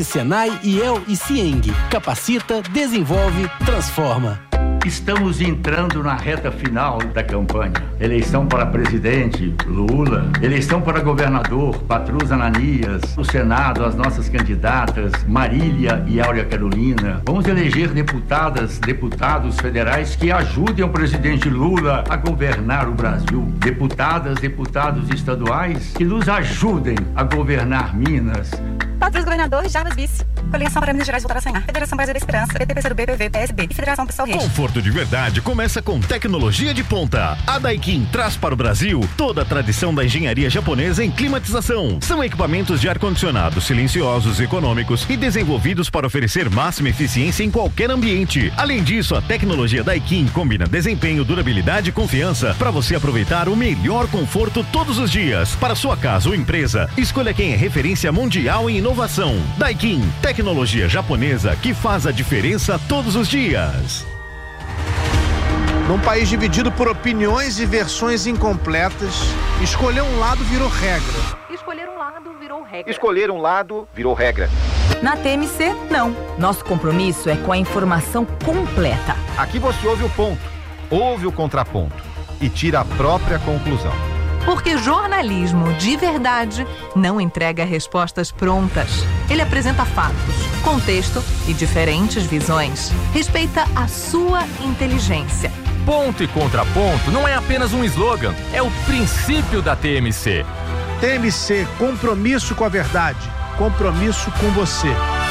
Senai, IEL e Cieng. Capacita, desenvolve, transforma. Estamos entrando na reta final da campanha. Eleição para presidente, Lula. Eleição para governador, Patrus Ananias. No Senado, as nossas candidatas, Marília e Áurea Carolina. Vamos eleger deputados federais que ajudem o presidente Lula a governar o Brasil. Deputados estaduais que nos ajudem a governar Minas. Patrus governador, Jarbas vice. Coligação para Minas Gerais voltar a sonhar. Federação Brasil da Esperança. PT, PCdoB, PV, PSB e Federação Pessoal Rede. Conforto de verdade começa com tecnologia de ponta. A Daikin traz para o Brasil toda a tradição da engenharia japonesa em climatização. São equipamentos de ar-condicionado silenciosos, econômicos e desenvolvidos para oferecer máxima eficiência em qualquer ambiente. Além disso, a tecnologia Daikin combina desempenho, durabilidade e confiança para você aproveitar o melhor conforto todos os dias. Para sua casa ou empresa, escolha quem é referência mundial em inovação. Daikin, tecnologia japonesa que faz a diferença todos os dias. Num país dividido por opiniões e versões incompletas, escolher um lado virou regra. Escolher um lado virou regra. Escolher um lado virou regra. Na TMC, não. Nosso compromisso é com a informação completa. Aqui você ouve o ponto, ouve o contraponto e tira a própria conclusão. Porque jornalismo de verdade não entrega respostas prontas. Ele apresenta fatos, contexto e diferentes visões. Respeita a sua inteligência. Ponto e contraponto não é apenas um slogan, é o princípio da TMC. TMC, compromisso com a verdade, compromisso com você.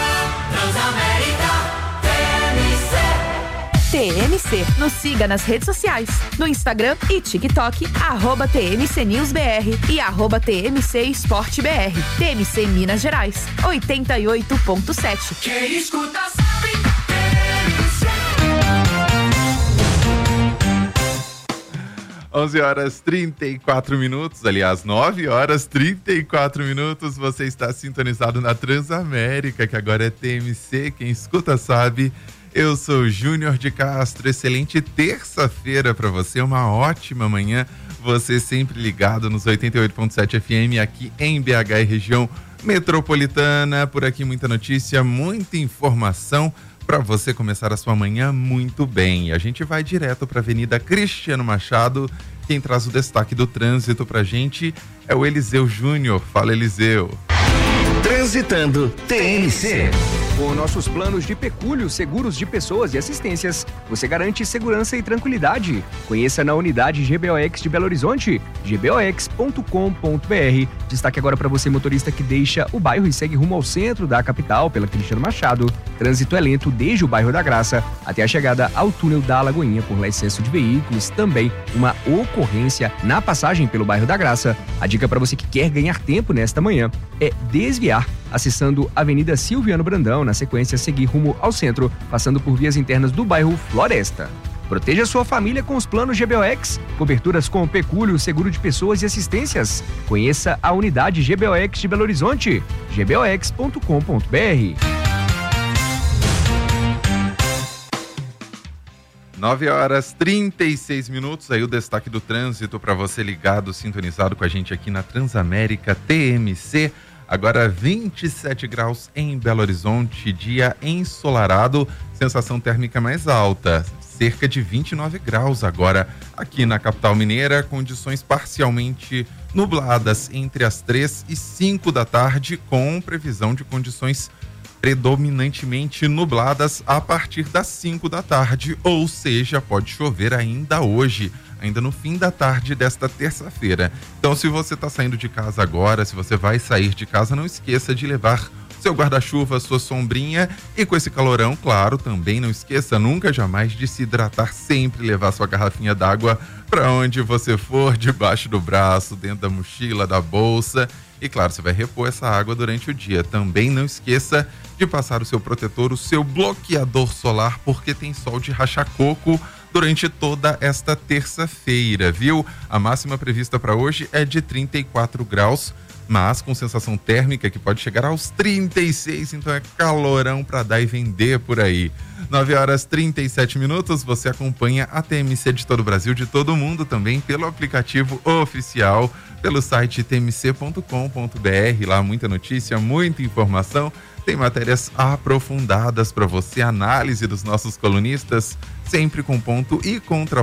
TMC. Nos siga nas redes sociais, no Instagram e TikTok, @TMCNewsBR e @TMC Esporte BR. TMC Minas Gerais, 88.7. Quem escuta sabe. 11h34, aliás, 9h34, você está sintonizado na Transamérica, que agora é TMC, quem escuta sabe. Eu sou Júnior de Castro, excelente terça-feira para você, uma ótima manhã, você sempre ligado nos 88.7 FM aqui em BH e região metropolitana. Por aqui muita notícia, muita informação para você começar a sua manhã muito bem. E a gente vai direto para a Avenida Cristiano Machado. Quem traz o destaque do trânsito pra gente é o Eliseu Júnior. Fala, Eliseu. Transitando TMC. Com nossos planos de pecúlio, seguros de pessoas e assistências, você garante segurança e tranquilidade. Conheça na unidade GBOX de Belo Horizonte, gbox.com.br. Destaque agora para você, motorista que deixa o bairro e segue rumo ao centro da capital pela Cristiano Machado. Trânsito é lento desde o bairro da Graça até a chegada ao túnel da Alagoinha por lá excesso de veículos. Também uma ocorrência na passagem pelo bairro da Graça. A dica para você que quer ganhar tempo nesta manhã é desviar acessando Avenida Silviano Brandão, na sequência seguir rumo ao centro, passando por vias internas do bairro Floresta. Proteja sua família com os planos GBOX, coberturas com pecúlio, seguro de pessoas e assistências. Conheça a unidade GBOX de Belo Horizonte, gbox.com.br. 9h36, aí o destaque do trânsito para você ligado, sintonizado com a gente aqui na Transamérica TMC. Agora 27 graus em Belo Horizonte, dia ensolarado, sensação térmica mais alta, cerca de 29 graus agora aqui na capital mineira, condições parcialmente nubladas entre as 3 e 5 da tarde, com previsão de condições predominantemente nubladas a partir das 5 da tarde, ou seja, pode chover ainda hoje, ainda no fim da tarde desta terça-feira. Então, se você está saindo de casa agora, se você vai sair de casa, não esqueça de levar seu guarda-chuva, sua sombrinha e com esse calorão, claro, também não esqueça nunca jamais de se hidratar, sempre levar sua garrafinha d'água para onde você for, debaixo do braço, dentro da mochila, da bolsa. E claro, você vai repor essa água durante o dia. Também não esqueça de passar o seu protetor, o seu bloqueador solar, porque tem sol de rachar-coco durante toda esta terça-feira, viu? A máxima prevista para hoje é de 34 graus, mas com sensação térmica que pode chegar aos 36, então é calorão para dar e vender por aí. 9h37, você acompanha a TMC de todo o Brasil, de todo o mundo, também pelo aplicativo oficial, pelo site tmc.com.br, lá muita notícia, muita informação. Tem matérias aprofundadas para você, análise dos nossos colunistas, sempre com ponto e contra